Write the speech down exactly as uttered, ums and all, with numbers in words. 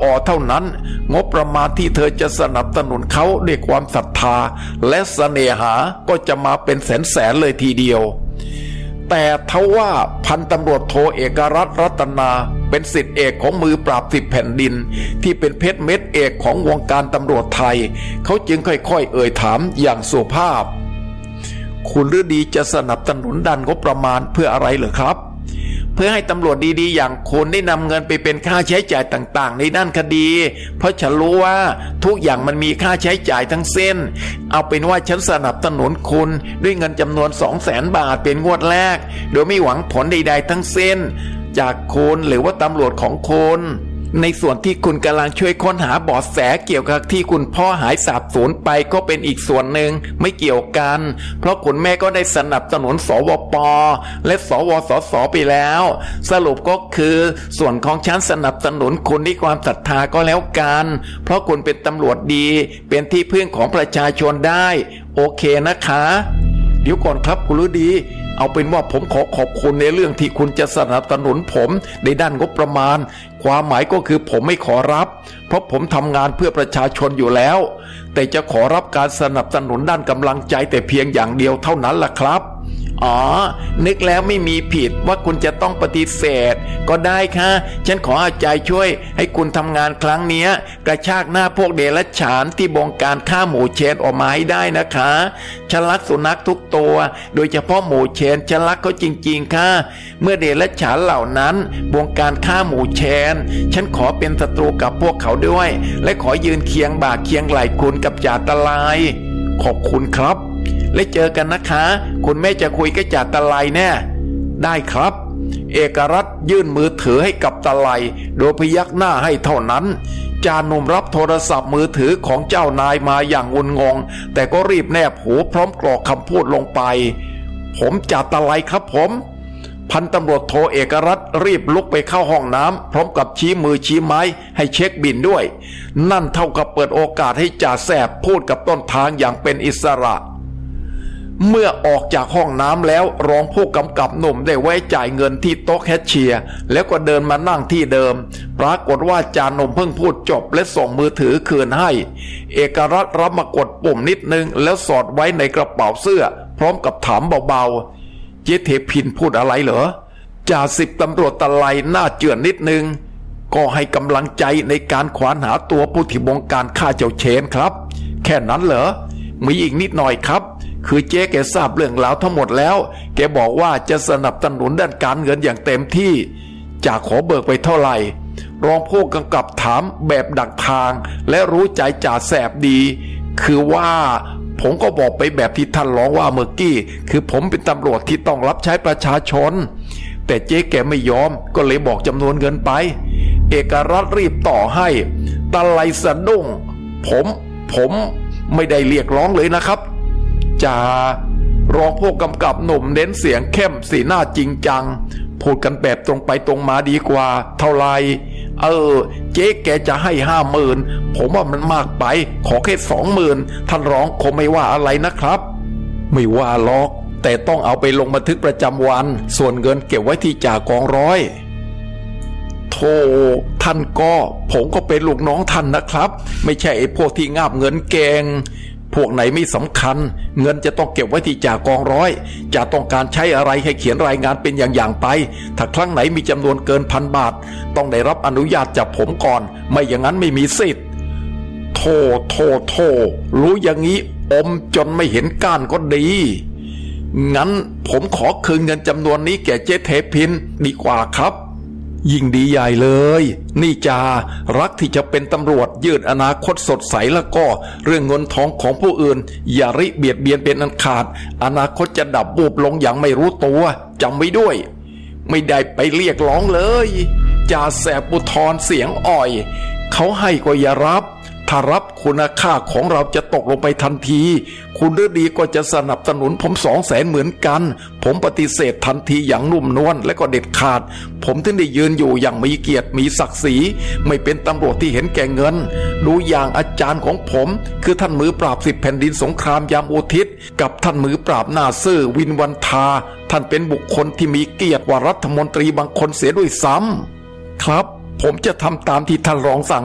เท่านั้นงบประมาณที่เธอจะสนับสนุนเขาด้วยความศรัทธาและเสน่หาก็จะมาเป็นแสนแสนเลยทีเดียวแต่ทว่าพันตำรวจโทเอกรัตน์รัตนาเป็นศิษย์เอกของมือปราบสิบแผ่นดินที่เป็นเพชรเม็ดเอกของวงการตำรวจไทยเขาจึงค่อยๆเอ่ยถามอย่างสุภาพคุณฤดีจะสนับสนุนด้านงบประมาณเพื่ออะไรเหรอครับเพื่อให้ตำรวจดีๆอย่างคุณได้นำเงินไปเป็นค่าใช้จ่ายต่างๆในด้านคดีเพราะฉันรู้ว่าทุกอย่างมันมีค่าใช้จ่ายทั้งสิ้นเอาเป็นว่าฉันสนับสนุนคุณด้วยเงินจำนวน สองแสน บาทเป็นงวดแรกโดยไม่หวังผลใดๆทั้งสิ้นจากคุณหรือว่าตำรวจของคุณในส่วนที่คุณกำลังช่วยค้นหาเบาะแสเกี่ยวกับที่คุณพ่อหายสาบสูญไปก็เป็นอีกส่วนหนึ่งไม่เกี่ยวกันเพราะคุณแม่ก็ได้สนับสนุนสวป.และสวสสไปแล้วสรุปก็คือส่วนของฉันสนับสนุนคุณด้วยความศรัทธาก็แล้วกันเพราะคุณเป็นตำรวจดีเป็นที่พึ่งของประชาชนได้โอเคนะคะเดี๋ยวก่อนครับคุณฤดีเอาเป็นว่าผมขอขอบคุณในเรื่องที่คุณจะสนับสนุนผมในด้านงบประมาณความหมายก็คือผมไม่ขอรับเพราะผมทำงานเพื่อประชาชนอยู่แล้วแต่จะขอรับการสนับสนุนด้านกำลังใจแต่เพียงอย่างเดียวเท่านั้นล่ะครับอ๋อนึกแล้วไม่มีผิดว่าคุณจะต้องปฏิเสธก็ได้ค่ะฉันขอเอาใจช่วยให้คุณทำงานครั้งนี้กระชากหน้าพวกเดรัจฉานที่บงการฆ่าหมูเชนออกมาให้ได้นะคะฉันรักสุนัขทุกตัวโดยเฉพาะหมูเชนฉันรักเขาจริงๆค่ะเมื่อเดรัจฉานเหล่านั้นบงการฆ่าหมูเชนฉันขอเป็นศัตรูกับพวกเขาด้วยและขอยืนเคียงบ่าเคียงไหล่คุณกับจ่าตะไลขอบคุณครับและเจอกันนะคะคุณแม่จะคุยกับจ่าตะไลแน่ได้ครับเอกรัตน์ยื่นมือถือให้กับตะไลโดยพยักหน้าให้เท่านั้นจ่าหนุ่มรับโทรศัพท์มือถือของเจ้านายมาอย่างงุนงงแต่ก็รีบแนบหูพร้อมกรอกคำพูดลงไปผมจ่าตะไลครับผมพันตำรวจโทเอกรัตน์รีบลุกไปเข้าห้องน้ำพร้อมกับชี้มือชี้ไม้ให้เช็คบิลด้วยนั่นเท่ากับเปิดโอกาสให้จ่าแสบพูดกับต้นทางอย่างเป็นอิสระเมื่อออกจากห้องน้ำแล้วรองผู้กำกับหนุ่มได้ไว้จ่ายเงินที่โต๊ะแคชเชียร์แล้วก็เดินมานั่งที่เดิมปรากฏว่าจ่าหนุ่มเพิ่งพูดจบและส่งมือถือคืนให้เอกรัตน์รับมากดปุ่มนิดนึงแล้วสอดไว้ในกระเป๋าเสื้อพร้อมกับถามเบาๆเจ๊เทพินพูดอะไรเหรอจ่าสิบตำรวจตะไลหน้าเจือนนิดนึงก็ให้กำลังใจในการขวานหาตัวผู้ที่บงการฆ่าเจ้าเชนครับแค่นั้นเหรอมีอีกนิดหน่อยครับคือเจ๊แกทราบเรื่องราวทั้งหมดแล้วแกบอกว่าจะสนับสนุนด้านการเงินอย่างเต็มที่จะขอเบิกไปเท่าไหร่รองผู้กำกับถามแบบดักทางและรู้ใจจ่าแสบดีคือว่าผมก็บอกไปแบบที่ท่านร้องว่าเมื่อกี้คือผมเป็นตำรวจที่ต้องรับใช้ประชาชนแต่เจ๊แกไม่ยอมก็เลยบอกจำนวนเงินไปเอกรัตน์รีบต่อให้ตะไลสะดุ้งผมผมไม่ได้เรียกร้องเลยนะครับจ่ารองผู้กำกับหนุ่มเน้นเสียงเข้มสีหน้าจริงจังพูดกันแบบตรงไปตรงมาดีกว่าเท่าไรเออเจ๊แกจะให้ห้าหมื่นผมว่ามันมากไปขอแค่สองหมื่นท่านรองคงไม่ว่าอะไรนะครับไม่ว่าหรอกแต่ต้องเอาไปลงบันทึกประจำวันส่วนเงินเก็บไว้ที่จ่ากองร้อยโธ่ท่านก็ผมก็เป็นลูกน้องท่านนะครับไม่ใช่ไอ้พวกที่งาบเงินเก่งพวกไหนไม่สำคัญเงินจะต้องเก็บไว้ที่จ่ากองร้อยจะต้องการใช้อะไรให้เขียนรายงานเป็นอย่างๆไปถ้าครั้งไหนมีจำนวนเกินพันบาทต้องได้รับอนุญาตจากผมก่อนไม่อย่างนั้นไม่มีสิทธิ์โธ่โธ่โธ่รู้อย่างนี้อมจนไม่เห็นก้านก็ดีงั้นผมขอคืนเงินจำนวนนี้แก่เจ๊เทพินดีกว่าครับยิ่งดีใหญ่เลยนี่จารักที่จะเป็นตำรวจยืดอนาคตสดใสแล้วก็เรื่องเงินทองของผู้อื่นอย่าริเบียดเบียนเป็นอันขาดอนาคตจะดับบูบลงอย่างไม่รู้ตัวจำไว้ด้วยไม่ได้ไปเรียกร้องเลยจ่าแสบอุทธรเสียงอ่อยเขาให้ก็อย่ารับถ้ารับคุณค่าของเราจะตกลงไปทันทีคุณฤดีก็จะสนับสนุนผมสองแสนเหมือนกันผมปฏิเสธทันทีอย่างนุ่มนวลและก็เด็ดขาดผมถึงได้ยืนอยู่อย่างมีเกียรติมีศักดิ์ศรีไม่เป็นตำรวจที่เห็นแก่เงินดูอย่างอาจารย์ของผมคือท่านมือปราบสิบแผ่นดินสงครามยามอุทิศกับท่านมือปราบหน้าซื่อวินวันทาท่านเป็นบุคคลที่มีเกียรติกว่ารัฐมนตรีบางคนเสียด้วยซ้ำครับผมจะทำตามที่ท่านรองสั่ง